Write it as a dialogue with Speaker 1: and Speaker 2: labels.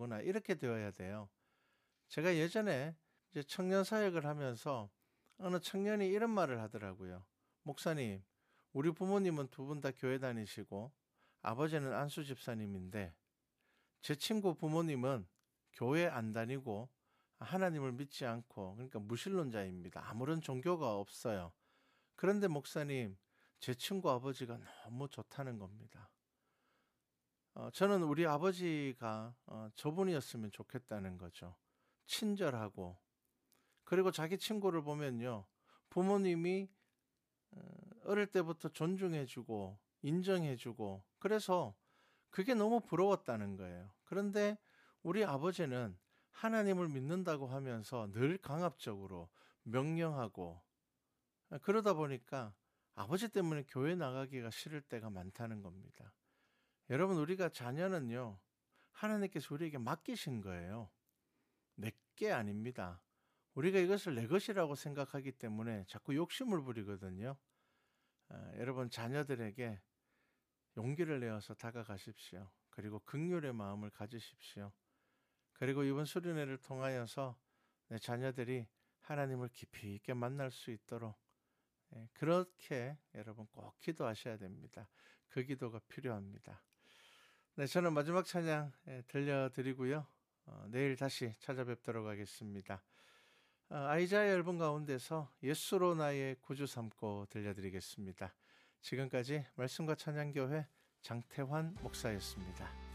Speaker 1: 되는구나. 이렇게 되어야 돼요. 제가 예전에 이제 청년 사역을 하면서 어느 청년이 이런 말을 하더라고요. 목사님, 우리 부모님은 두 분 다 교회 다니시고 아버지는 안수 집사님인데 제 친구 부모님은 교회 안 다니고 하나님을 믿지 않고 그러니까 무신론자입니다. 아무런 종교가 없어요. 그런데 목사님, 제 친구 아버지가 너무 좋다는 겁니다. 저는 우리 아버지가 저분이었으면 좋겠다는 거죠. 친절하고 그리고 자기 친구를 보면요. 부모님이 어릴 때부터 존중해주고 인정해주고 그래서 그게 너무 부러웠다는 거예요. 그런데 우리 아버지는 하나님을 믿는다고 하면서 늘 강압적으로 명령하고 그러다 보니까 아버지 때문에 교회 나가기가 싫을 때가 많다는 겁니다. 여러분, 우리가 자녀는요. 하나님께서 우리에게 맡기신 거예요. 내 게 아닙니다. 우리가 이것을 내 것이라고 생각하기 때문에 자꾸 욕심을 부리거든요. 여러분, 자녀들에게 용기를 내어서 다가가십시오. 그리고 긍휼의 마음을 가지십시오. 그리고 이번 수련회를 통하여서 내 자녀들이 하나님을 깊이 있게 만날 수 있도록 그렇게 여러분 꼭 기도하셔야 됩니다. 그 기도가 필요합니다. 네, 저는 마지막 찬양 들려드리고요. 내일 다시 찾아뵙도록 하겠습니다. 아이자야 앨범 가운데서 예수로 나의 구주 삼고 들려드리겠습니다. 지금까지 말씀과 찬양교회 장태환 목사였습니다.